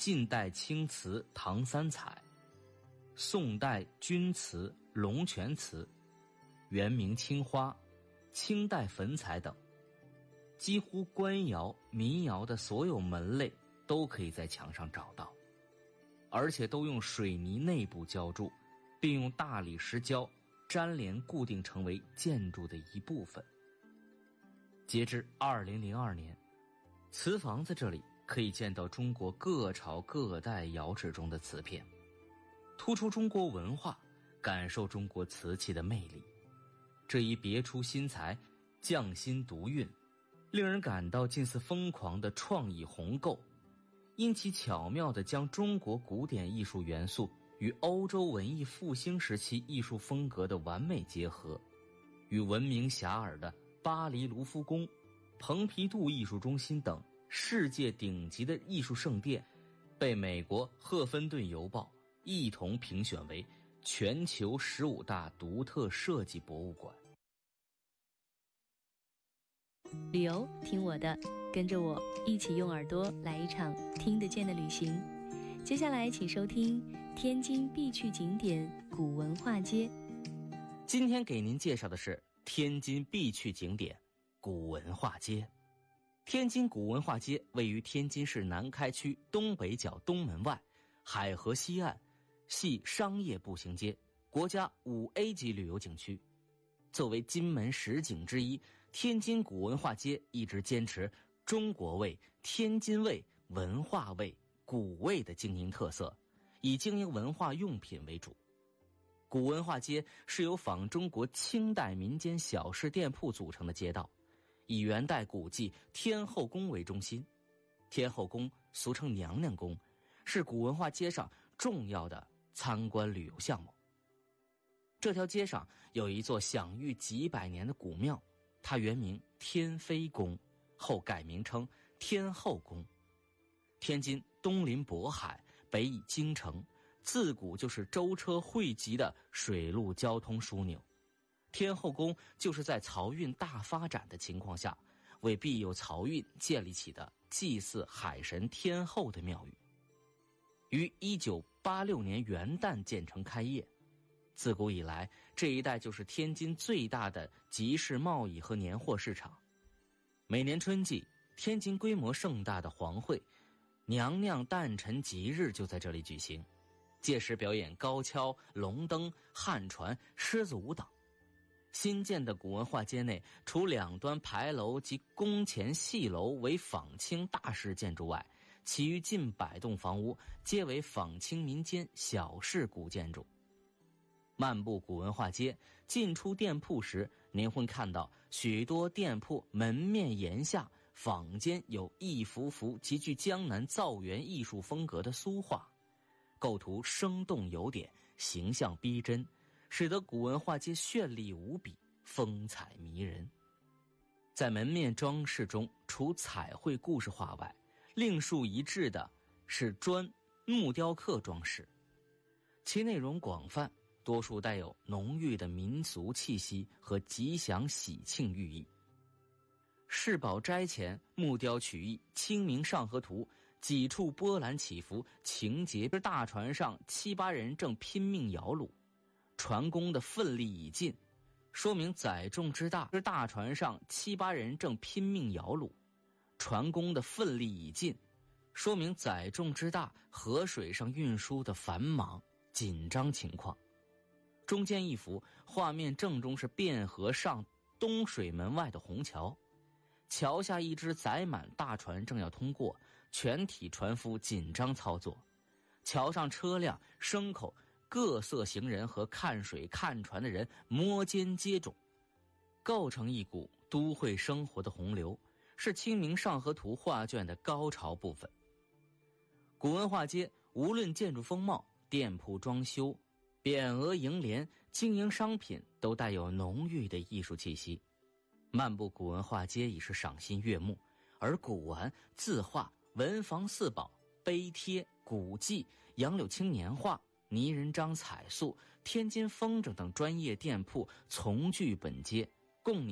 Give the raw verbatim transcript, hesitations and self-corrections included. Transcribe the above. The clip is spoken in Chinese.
晋代青瓷唐三彩，宋代钧瓷龙泉瓷，元明青花，清代粉彩等。几乎官窑、民窑的所有门类都可以在墙上找到，而且都用水泥内部浇筑，并用大理石胶粘连固定成为建筑的一部分。截至二零零二年，瓷房子这里可以见到中国各朝各代窑址中的瓷片，突出中国文化，感受中国瓷器的魅力。这一别出心裁、匠心独运，令人感到近似疯狂的创意宏构，因其巧妙地将中国古典艺术元素与欧洲文艺复兴时期艺术风格的完美结合，与闻名遐迩的巴黎卢浮宫、蓬皮杜艺术中心等世界顶级的艺术圣殿，被美国赫芬顿邮报一同评选为全球十五大独特设计博物馆。 旅游听我的，跟着我一起用耳朵来一场听得见的旅行。接下来请收听天津必去景点古文化街。 今天给您介绍的是天津必去景点古文化街。天津古文化街位于天津市南开区东北角东门外，海河西岸，系商业步行街，国家五 A 级旅游景区。作为金门十景之一，天津古文化街一直坚持中国味、天津味、文化味、古味的经营特色，以经营文化用品为主。古文化街是由仿中国清代民间小式店铺组成的街道，以元代古迹天后宫为中心。天后宫俗称娘娘宫，是古文化街上重要的参观旅游项目。这条街上有一座享誉几百年的古庙，它原名天妃宫，后改名称天后宫。天津东临渤海，北倚京城，自古就是舟车汇集的水陆交通枢纽。天后宫就是在漕运大发展的情况下，为庇佑漕运建立起的祭祀海神天后的庙宇。于一九八六年元旦建成开业。自古以来，这一带就是天津最大的集市贸易和年货市场。每年春季，天津规模盛大的皇会娘娘诞辰吉日就在这里举行，届时表演高跷、龙灯、汉船、狮子舞等。新建的古文化街内，除两端牌楼及宫前戏楼为仿清大式建筑外，其余近百栋房屋皆为仿清民间小式古建筑。漫步古文化街，进出店铺时，您会看到许多店铺门面檐下坊间有一幅幅极具江南造园艺术风格的苏画，构图生动有典，形象逼真，使得古文化街绚丽无比，风采迷人。在门面装饰中，除彩绘故事画外，另树一帜的是砖木雕刻装饰，其内容广泛，多数带有浓郁的民俗气息和吉祥喜庆寓意。世宝斋前木雕曲艺《清明上河图》，几处波澜起伏，情节是大船上七八人正拼命摇橹，船工的奋力已尽，说明载重之大；是大船上七八人正拼命摇橹，船工的奋力已尽，说明载重之大，河水上运输的繁忙紧张情况。中间一幅画面正中是汴河上东水门外的虹桥，桥下一只载满大船正要通过，全体船夫紧张操作，桥上车辆、牲口、各色行人和看水看船的人摩肩接踵，构成一股都会生活的洪流，是《清明上河图》画卷的高潮部分。古文化街无论建筑风貌、店铺装修、匾额楹联、经营商品都带有浓郁的艺术气息。漫步古文化街已是赏心悦目，而古玩、字画、文房四宝、碑帖、古迹、杨柳青年画、泥人张彩塑、天津风筝等专业店铺从聚本街，供你